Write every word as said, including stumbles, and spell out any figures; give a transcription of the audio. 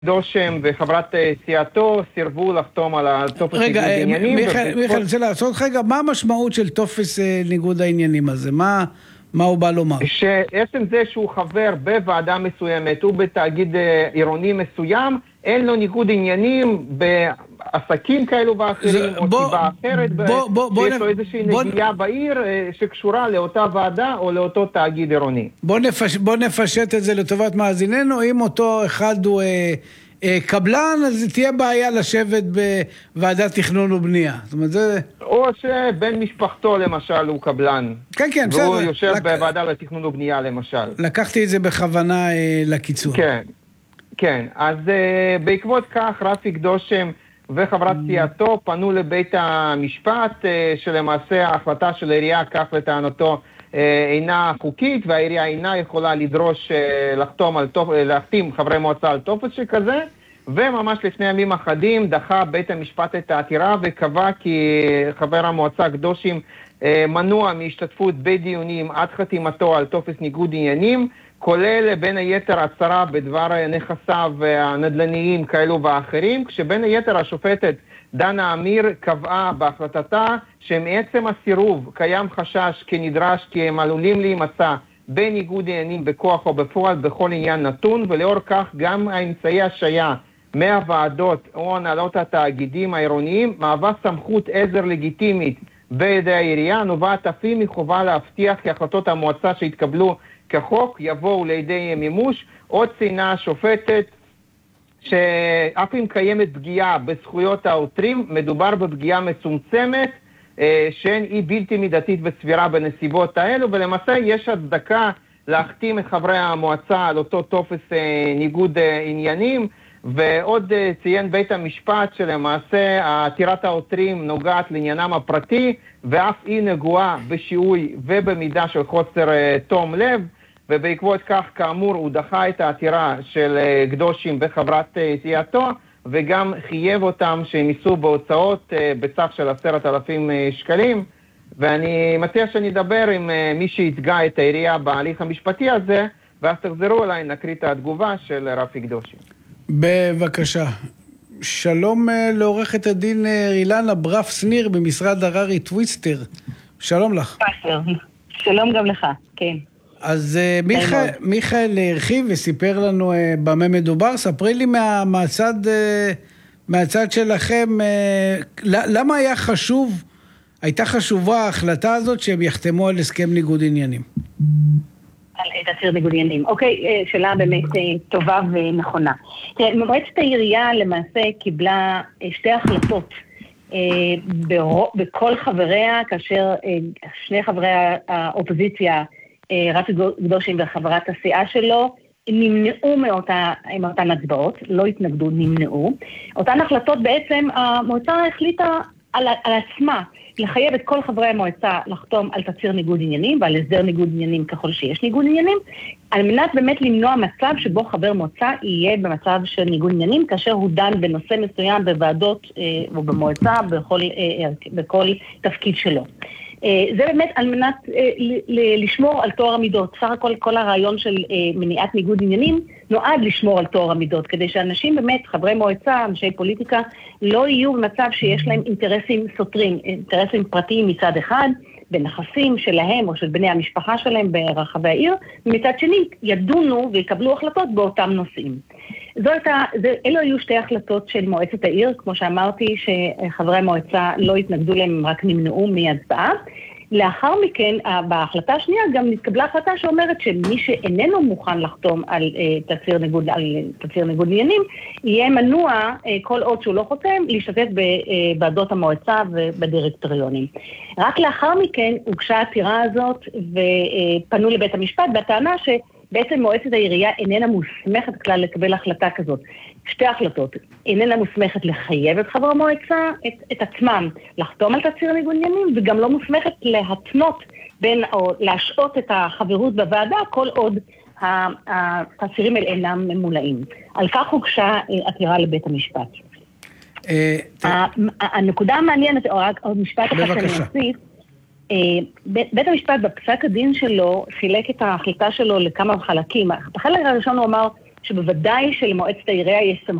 דושם וחברת סיעתו סירבו לחתום על טופס ניגוד העניינים. רגע, מיכאל, אני רוצה לעשות רגע, מה המשמעות של טופס ניגוד העניינים הזה? מה, מה הוא בא לומר? שעצם זה שהוא חבר בוועדה מסוימת, הוא בתאגיד עירוני מסוים, אין לו ניגוד עניינים בעסקים כאלו ואחרים, או סיבה אחרת, שיש לו איזושהי נגיעה בעיר שקשורה לאותה ועדה או לאותו תאגיד עירוני. בוא נפשט את זה לטובת מאזיננו. אם אותו אחד הוא קבלן, אז תהיה בעיה לשבת בוועדת תכנון ובנייה. זאת אומרת, זה... או שבן משפחתו למשל הוא קבלן. כן, כן, בסדר. והוא יושב בוועדה לתכנון ובנייה למשל. לקחתי את זה בכוונה לקיצור. כן. כן, אז uh, בעקבות כך רפיק דושם וחברת סיעתו פנו לבית המשפט uh, שלמעשה ההחלטה של העירייה כך לטענתו uh, אינה חוקית, והעירייה אינה יכולה לדרוש uh, לחתום על טופ, להחתים חברי מועצה על טופס שכזה, וממש לפני ימים אחדים דחה בית המשפט את העתירה וקבע כי חבר המועצה קדושים uh, מנוע מהשתתפות בדיונים עד חתימתו על טופס ניגוד עניינים, כולל בין היתר הצהרה בדבר נכסיו הנדל"ניים כאלו ואחרים, כשבין היתר השופטת דנה אמיר קבעה בהחלטתה שמעצם הסירוב קיים חשש כנדרש כי הם עלולים להימצא בניגוד עניינים בכוח או בפועל בכל עניין נתון, ולאור כך גם האמצעי השעיה מהוועדות או הנהלות התאגידים העירוניים מהווה סמכות עזר לגיטימית בידי העירייה, נובעת אף היא מחובה להבטיח כי החלטות המועצה שהתקבלו כחוק יבואו לידי מימוש. עוד ציינה השופטת שאף אם קיימת פגיעה בזכויות העותרים, מדובר בפגיעה מצומצמת שאין היא בלתי מידתית וסבירה בנסיבות האלו, ולמעשה יש הצדקה להחתים את חברי המועצה על אותו טופס ניגוד עניינים. ועוד ציין בית המשפט שלמעשה עתירת העותרים נוגעת לעניינם הפרטי, ואף היא נגועה בשיעוי ובמידה של חוסר תום לב, ובעקבות כך כאמור הוא דחה את העתירה של קדושים וחברת סיעתו, וגם חייב אותם שהם יישאו בהוצאות בסך של עשרת אלפים שקלים. ואני מציע שאני אדבר עם מי שייצגה את העירייה בהליך המשפטי הזה, ואז תחזרו אליי, נקריא את התגובה של רפי קדושים. בבקשה. שלום לעורכת הדין רילנה ברף שניר במשרד הררי טוויסטר. שלום לך. שלום גם לך, כן. אז מיכאל, מיכאל הרחיב וסיפר לנו במה מדובר. ספרי לי מה, מהצד, מהצד שלכם, למה היה חשוב, הייתה חשובה ההחלטה הזאת שהם יחתמו על הסכם ניגוד עניינים? על תצהיר ניגוד עניינים. אוקיי, שאלה באמת טובה ונכונה. תראה, מועצת העירייה למעשה קיבלה שתי החלטות בכל חבריה, כאשר שני חברי האופוזיציה, רפי קדושים וחברת הסיעה שלו, נמנעו מאותה, מאותן הצבעות, לא התנגדו, נמנעו. אותן החלטות בעצם המועצה החליטה על, על עצמה, לחייב את כל חברי המועצה לחתום על תצהיר ניגוד עניינים ועל הסדר ניגוד עניינים ככל שיש ניגוד עניינים, על מנת באמת למנוע מצב שבו חבר מועצה יהיה במצב של ניגוד עניינים, כאשר הוא דן בנושא מסוים בוועדות אה, או במועצה בכל, אה, בכל תפקיד שלו. אה, זה באמת על מנת אה, ל- לשמור על תואר המידות. סך הכל כל הרעיון של אה, מניעת ניגוד עניינים נועד לשמור על תואר המידות, כדי שאנשים באמת, חברי מועצה, אנשי פוליטיקה, לא יהיו במצב שיש להם אינטרסים סותרים, אינטרסים פרטיים מצד אחד, בנכסים שלהם או של בני המשפחה שלהם ברחבי העיר, ומצד שני ידונו ויקבלו החלטות באותם נושאים. זו הייתה, זה, אלו היו שתי החלטות של מועצת העיר, כמו שאמרתי שחברי המועצה לא התנגדו להם, רק נמנעו מהצבעה. לאחר מכן, בהחלטה השנייה גם נתקבלה החלטה שאומרת שמי שאיננו מוכן לחתום על uh, תצהיר ניגוד, על תצהיר ניגוד עניינים, יהיה מנוע uh, כל עוד שהוא לא חותם להשתתף בוועדות המועצה ובדירקטוריונים. רק לאחר מכן הוגשה העתירה הזאת ופנו לבית המשפט בטענה שבעצם מועצת העירייה איננה מוסמכת כלל לקבל החלטה כזאת. שתי החלטות, איננה מוסמכת לחייב את חברי המועצה, את, את עצמם לחתום על תצהיר ניגוד עניינים, וגם לא מוסמכת להתנות בין, או להשעות את החברות בוועדה, כל עוד התצהירים האלה אינם ממולאים. על כך הוגשה עתירה לבית המשפט. הנקודה המעניינת, או רק עוד משפט אחד שאני אוסיף, בית המשפט בפסק הדין שלו חילק את ההחלטה שלו לכמה חלקים. בחלק הראשון הוא אמר, שבוודאי שלמועצת העירייה יש סמכות